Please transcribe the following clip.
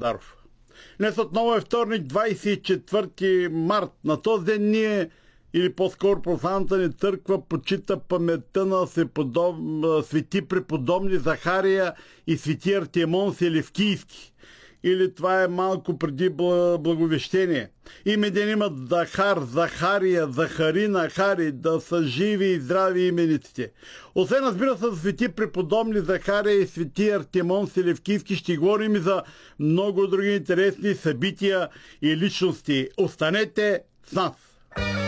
Божидаров. Днес отново е вторник, 24 март. На този ден ние, или по-скоро православната ни църква, почита паметта на свети преподобни Захария и свети Артемон Селевкийски. Или това е малко преди Благовещение. Име ден имат Захар, Захария, Захарина, Хари, да са живи и здрави имениците. Освен, разбира се, за свети преподобни Захария и свети Артемон Селевкийски ще говорим и за много други интересни събития и личности. Останете с нас!